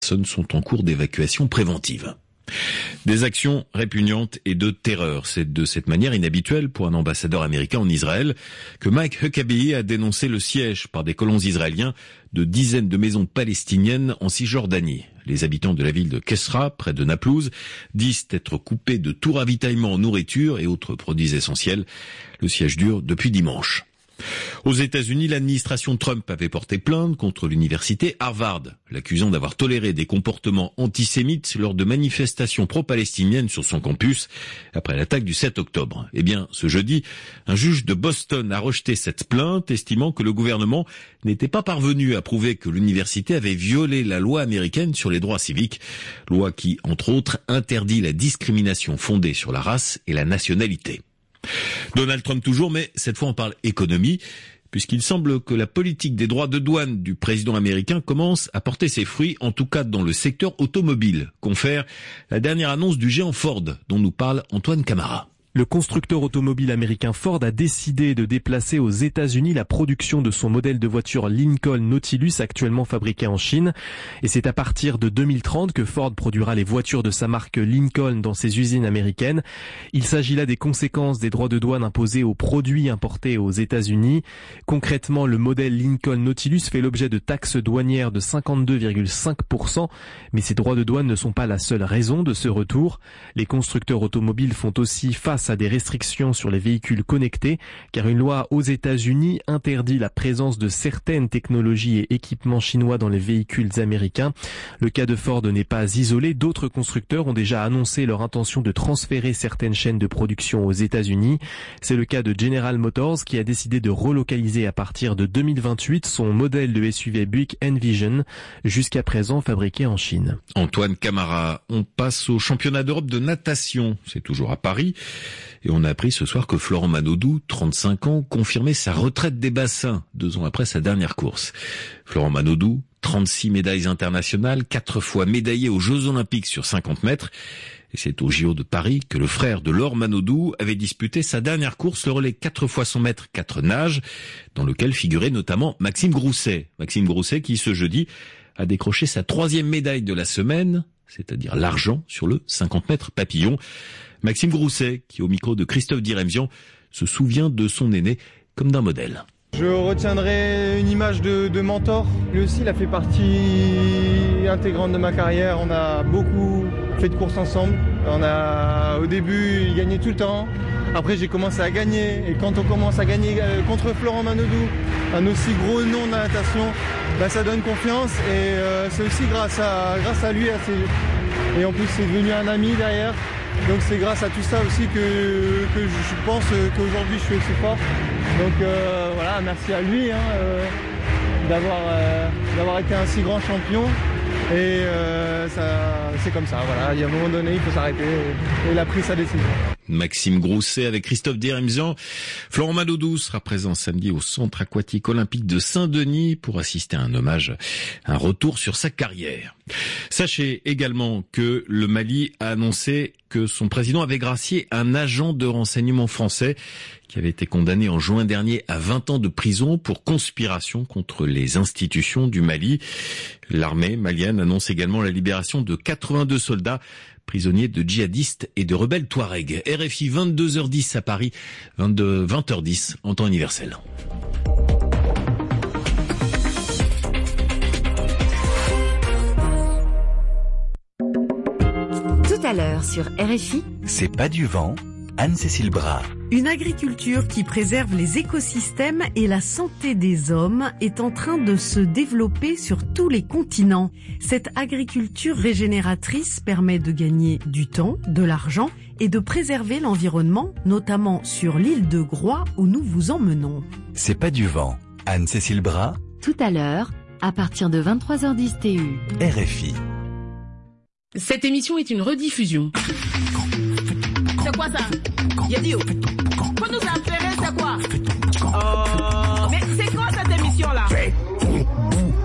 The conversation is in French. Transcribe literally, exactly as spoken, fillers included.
personnes sont en cours d'évacuation préventive. Des actions répugnantes et de terreur. C'est de cette manière inhabituelle pour un ambassadeur américain en Israël que Mike Huckabee a dénoncé le siège par des colons israéliens de dizaines de maisons palestiniennes en Cisjordanie. Les habitants de la ville de Kesra, près de Naplouse, disent être coupés de tout ravitaillement en nourriture et autres produits essentiels. Le siège dure depuis dimanche. Aux États-Unis, l'administration Trump avait porté plainte contre l'université Harvard, l'accusant d'avoir toléré des comportements antisémites lors de manifestations pro-palestiniennes sur son campus après l'attaque du sept octobre. Eh bien, ce jeudi, un juge de Boston a rejeté cette plainte, estimant que le gouvernement n'était pas parvenu à prouver que l'université avait violé la loi américaine sur les droits civiques, loi qui, entre autres, interdit la discrimination fondée sur la race et la nationalité. Donald Trump toujours, mais cette fois on parle économie, puisqu'il semble que la politique des droits de douane du président américain commence à porter ses fruits, en tout cas dans le secteur automobile, confère la dernière annonce du géant Ford, dont nous parle Antoine Camara. Le constructeur automobile américain Ford a décidé de déplacer aux États-Unis la production de son modèle de voiture Lincoln Nautilus actuellement fabriqué en Chine. Et c'est à partir de deux mille trente que Ford produira les voitures de sa marque Lincoln dans ses usines américaines. Il s'agit là des conséquences des droits de douane imposés aux produits importés aux États-Unis. Concrètement, le modèle Lincoln Nautilus fait l'objet de taxes douanières de cinquante-deux virgule cinq pour cent. Mais ces droits de douane ne sont pas la seule raison de ce retour. Les constructeurs automobiles font aussi face à des restrictions sur les véhicules connectés, car une loi aux États-Unis interdit la présence de certaines technologies et équipements chinois dans les véhicules américains. Le cas de Ford n'est pas isolé. D'autres constructeurs ont déjà annoncé leur intention de transférer certaines chaînes de production aux États-Unis. C'est le cas de General Motors qui a décidé de relocaliser à partir de deux mille vingt-huit son modèle de S U V Buick Envision, jusqu'à présent fabriqué en Chine. Antoine Camara, on passe au championnat d'Europe de natation. C'est toujours à Paris. Et on a appris ce soir que Florent Manodou, trente-cinq ans, confirmait sa retraite des bassins deux ans après sa dernière course. Florent Manodou, trente-six médailles internationales, quatre fois médaillé aux Jeux Olympiques sur cinquante mètres. Et c'est au J O de Paris que le frère de Laure Manodou avait disputé sa dernière course, le relais quatre fois cent mètres, quatre nages, dans lequel figurait notamment Maxime Grousset. Maxime Grousset qui, ce jeudi, a décroché sa troisième médaille de la semaine, c'est-à-dire l'argent sur le cinquante mètres papillon. Maxime Grousset, qui au micro de Christophe Diremzian, se souvient de son aîné comme d'un modèle. Je retiendrai une image de, de mentor. Lui aussi, il a fait partie intégrante de ma carrière. On a beaucoup fait de courses ensemble. On a, au début, il gagnait tout le temps. Après, j'ai commencé à gagner. Et quand on commence à gagner contre Florent Manodou, un aussi gros nom de la natation, bah, ça donne confiance. Et euh, c'est aussi grâce à, grâce à lui. À ses... Et en plus, c'est devenu un ami derrière. Donc c'est grâce à tout ça aussi que, que je pense qu'aujourd'hui je suis aussi fort. Donc euh, voilà, merci à lui hein, euh, d'avoir, euh, d'avoir été un si grand champion. Et euh, ça, c'est comme ça, voilà. Il y a un moment donné, il faut s'arrêter. Et il a pris sa décision. Maxime Grousset avec Christophe Diremzian. Florent Manodou sera présent samedi au Centre aquatique olympique de Saint-Denis pour assister à un hommage, un retour sur sa carrière. Sachez également que le Mali a annoncé que son président avait gracié un agent de renseignement français qui avait été condamné en juin dernier à vingt ans de prison pour conspiration contre les institutions du Mali. L'armée malienne annonce également la libération de quatre-vingt-deux soldats prisonniers de djihadistes et de rebelles Touaregs. R F I vingt-deux heures dix à Paris, vingt-deux, vingt heures dix en temps universel. Tout à l'heure sur R F I. C'est pas du vent, Anne-Cécile Bras. Une agriculture qui préserve les écosystèmes et la santé des hommes est en train de se développer sur tous les continents. Cette agriculture régénératrice permet de gagner du temps, de l'argent et de préserver l'environnement, notamment sur l'île de Groix où nous vous emmenons. C'est pas du vent, Anne-Cécile Bras. Tout à l'heure, à partir de vingt-trois heures dix T U. R F I. Cette émission est une rediffusion. C'est quoi ça? Yadio. Pour nous enferrer, c'est quoi? Oh.